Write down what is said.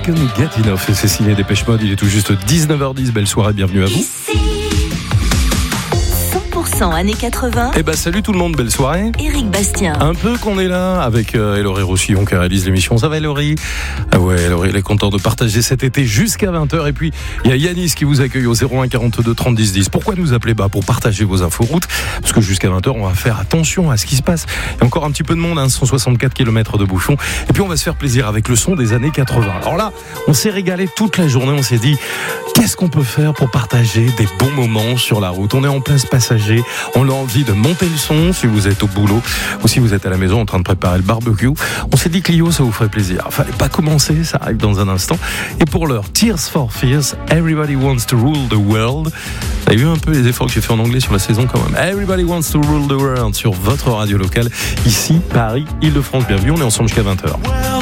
Can Get Enough. C'est signé Dépêche Mode, il est tout juste 19h10. Belle soirée, bienvenue à vous. 100% années 80. Eh ben salut tout le monde, belle soirée. Éric Bastien. Un peu qu'on est là avec Eloré Roussillon qui réalise l'émission. Ça va Eloré? Ah ouais, Eloré, il est content de partager cet été jusqu'à 20h. Et puis, il y a Yanis qui vous accueille au 01 42 30 10 10. Pourquoi nous appeler? Pour partager vos infos routes. Parce que jusqu'à 20h, on va faire attention à ce qui se passe. Il y a encore un petit peu de monde, 164 km de bouchons. Et puis, on va se faire plaisir avec le son des années 80. Alors là, on s'est régalé toute la journée. On s'est dit, qu'est-ce qu'on peut faire pour partager des bons moments sur la route? On est en place passager. On a envie de monter le son si vous êtes au boulot ou si vous êtes à la maison en train de préparer le barbecue. On s'est dit Clio, ça vous ferait plaisir. Fallait pas commencer, ça arrive dans un instant. Et pour l'heure, Tears for Fears, Everybody Wants to Rule the World. Vous avez vu un peu les efforts que j'ai fait en anglais sur la saison quand même. Everybody Wants to Rule the World sur votre radio locale. Ici, Paris, Île-de-France. Bienvenue, on est ensemble jusqu'à 20h.